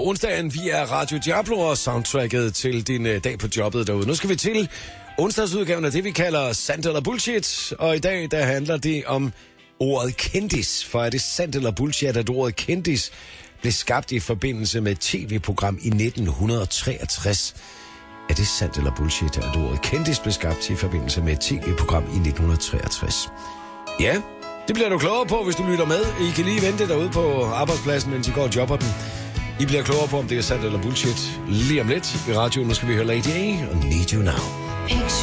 onsdagen via Radio Diablo og soundtracket til din dag på jobbet derude. Nu skal vi til onsdagsudgaven af det, vi kalder sandt eller bullshit. Og i dag, der handler det om ordet kendis. For er det sandt eller bullshit, at ordet kendis blev skabt i forbindelse med et tv-program i 1963? Er det sandt eller bullshit, at ordet kendis blev skabt i forbindelse med et tv-program i 1963? Ja, det bliver du klogere på, hvis du lytter med. I kan lige vente derude på arbejdspladsen, mens I går og jobber den. I bliver klogere på, om det er sandt eller bullshit lige om lidt i radioen. Nu skal vi høre Lady A og Need You Now.